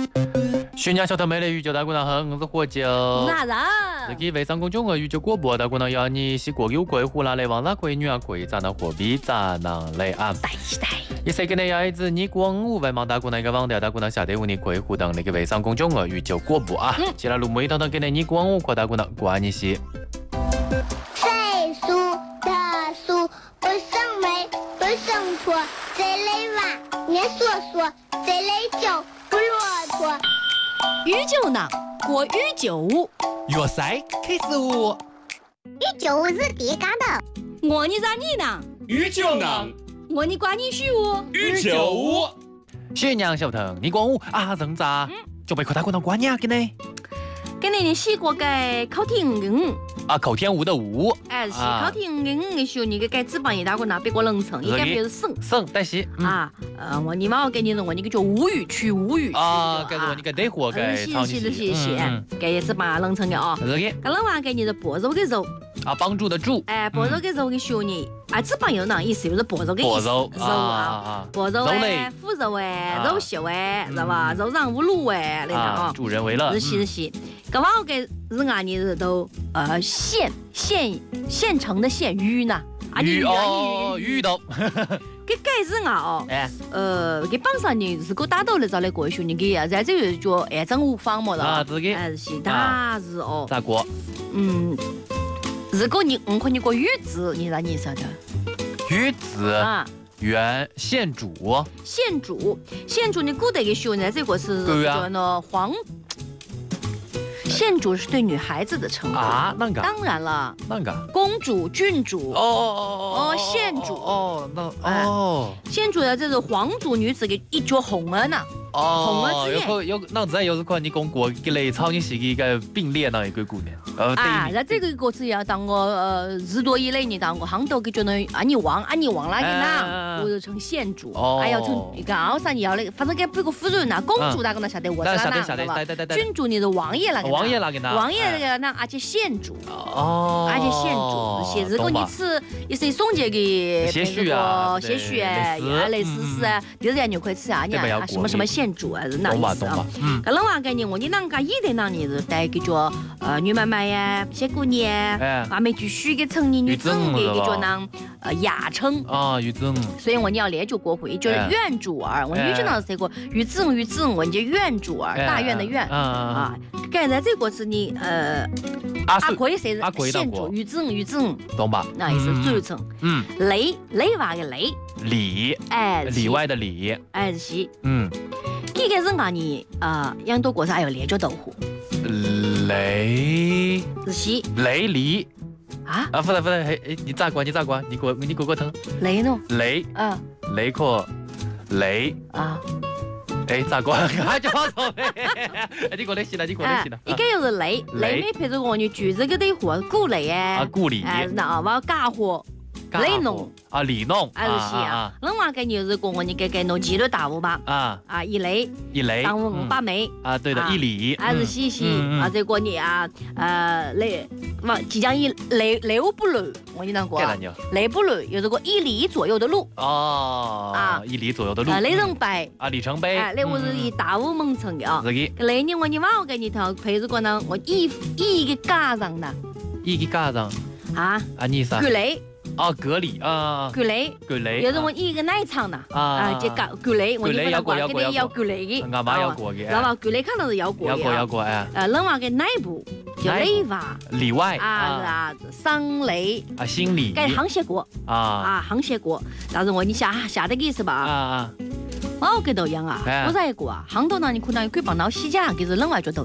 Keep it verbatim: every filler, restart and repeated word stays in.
新娘小头妹的鱼酒大姑娘好，我是喝酒。 啥子？ 自己微商公众号鱼酒广播大姑娘要你是过有贵湖南的王大贵女啊，可以找到货币找到的啊。 对对。 一些给你要一支你光五外忙大姑娘一个网调大姑娘下得屋你可以互动那个微商公众号鱼酒广播啊。嗯。接下来录每一堂堂给你你光五可大姑娘关你些。 岁数的数不生美不生错，这类娃年说说，这类酒不骆驼。 御酒呢，过御酒舞。 粤赛开始舞。 御酒舞是第干的。 我你咋你呢？ 御酒呢？ 我你关你许舞。 御酒舞。 新娘小头你光舞啊人渣，就被可大姑娘关你啊给你。 给你的洗过给考听音。 啊，口天舞的舞， 哎，是考听音的时候，你给改纸板一大个拿别个能成，应该别是省省，但是啊，呃，我你嘛我给你弄我你个叫吴语区吴语啊，该是我你个得货该是是是是是，该纸板能成的啊， 是的， 刚刚话给你的薄肉的肉啊，帮助的助， 哎，薄肉的肉的时候呢，啊，纸板有那意思，就是薄肉的意思， 肉肉啊，薄肉哎，腐肉哎，肉秀哎，知道吧？肉肠五卤哎，那种啊， 助人为乐， 是是是。咁嘛，我给日啊，你是都呃现现现成的现鱼呢？啊， 鱼哦，鱼豆。 给改日啊哦，哎，呃，给帮上你是给打到了找来过去，你给啊，在这个叫癌症无方嘛的啊，这个哎是大日哦。 咋过？ 嗯，如果你我看你过鱼子，你让你晓得？ 鱼子啊。原现煮， 现煮，现煮你古代的时候呢，这个是叫呢黄。县主是对女孩子的称呼啊，那个当然了， 那个公主、郡主， 哦哦哦，县主， 哦，那哦， 县主的这是皇族女子给一脚红了呢。 哦，有可有那在有时可你讲过给你操你是一个并列那一个姑娘， 呃，啊，那这个歌词要当我呃日多以内你当我杭州给叫那啊你忘啊你忘了给哪，我就成县主，哎要成一个奥啥你要那个，反正给别个夫人呐，公主那个那晓得我晓得晓得晓得， 郡主你是王爷那个， 王爷那个呢， 王爷那个那而且县主， 哦， 而且县主，是如果你吃一些送这个些许啊， 些许啊，类似是啊，第二天就可以吃啊，你啊什么什么县主啊，是那。 懂吧懂吧， 嗯，搿能话给你，我你啷个一的那你是带个叫呃女妈妈呀、小姑娘，哎，还没继续个称你女正的一个叫那呃雅称啊，女正。 所以我你要连就过会，就是院主儿，我女正那是这个女正女正，我就院主儿，大院的院啊。刚才这个是你呃阿奎谁是县主，女正女正， 懂吧？ 那也是最称。嗯，雷雷娃个雷里， 哎， 里外的里， 哎是， 嗯。 这个人啊，你啊，养多过啥？还有连脚豆腐。 雷是雷梨啊啊，不对不对，哎，你咋过？你咋过？你过你过过疼。 雷呢？ 雷啊，雷可雷啊，哎，咋过？俺就好说呗。你过得行了，你过得行了。 一个又是雷，雷没配着我，你举这个的货，鼓雷哎。 啊，鼓雷。 哎，那我家伙。雷农啊，里农啊，是啊，恁话给你是讲我你给给弄几类大五吧啊啊，一雷一雷， 当五八枚啊，对的，一里还是西西啊，这个你啊呃雷往即将一雷雷不雷，我你当过雷不雷有这个一里左右的路哦啊，一里左右的路， 雷程碑啊，里程碑， 哎，那我是一大五蒙城的啊， 是的， 雷你我你往我给你头配这个呢，我一一个家上呢， 一个家上啊啊，你啥？ 格雷。 哦，格里啊， 格雷， 格雷， 有时我一个奶厂呐，啊，就格格雷，我一个挂给你要格雷的， 俺妈要过的， 知道吧？格雷看到是要过的， 要过要过哎， 呃，恁话给内部叫雷娃， 里外啊啊，桑雷啊，心里， 该航协国啊啊，航协国，但是我你下下的意思吧？啊啊。我给都一样啊，我在一个啊，杭州呢，你可能可以帮到西家，给是另外就都